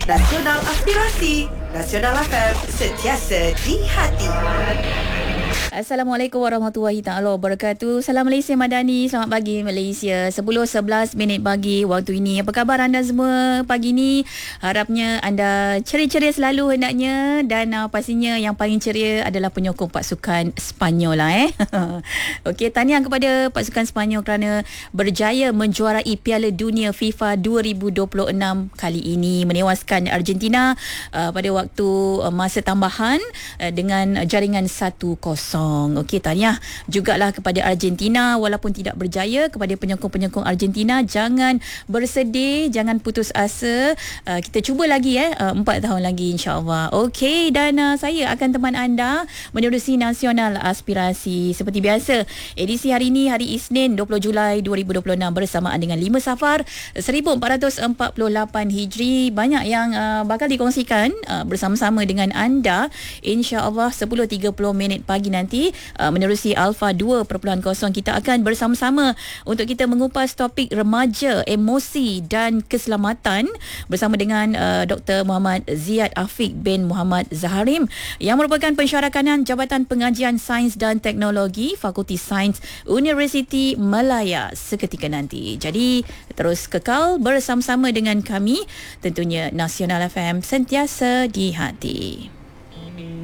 Nasional Aspirasi Nasional FM, sentiasa di hati. Assalamualaikum warahmatullahi taala wabarakatuh. Salam Malaysia Madani. Selamat pagi Malaysia. 10:11 pagi waktu ini. Apa khabar anda semua pagi ni? Harapnya anda ceria-ceria selalu hendaknya, dan pastinya yang paling ceria adalah penyokong pasukan Sepanyol lah Okey, tahniah kepada pasukan Sepanyol kerana berjaya menjuarai Piala Dunia FIFA 2026 kali ini, menewaskan Argentina pada waktu masa tambahan dengan jaringan 1-0. Okey, tahniah jugalah kepada Argentina walaupun tidak berjaya. Kepada penyokong-penyokong Argentina, jangan bersedih, jangan putus asa. Kita cuba lagi 4 tahun lagi insya-Allah. Okey, dan saya akan teman anda menerusi Nasional Aspirasi. Seperti biasa, edisi hari ini hari Isnin 20 Julai 2026 bersamaan dengan 5 Safar 1448 Hijri. Banyak yang bakal dikongsikan bersama-sama dengan anda insya-Allah 10.30 pagi nanti menerusi Alpha 2.0. Kita akan bersama-sama untuk kita mengupas topik remaja, emosi dan keselamatan bersama dengan Dr. Muhammad Ziyad Afiq bin Muhammad Zaharim yang merupakan pensyarakanan Jabatan Pengajian Sains dan Teknologi Fakulti Sains Universiti Malaya seketika nanti. Jadi terus kekal bersama-sama dengan kami, tentunya Nasional FM, sentiasa di hati.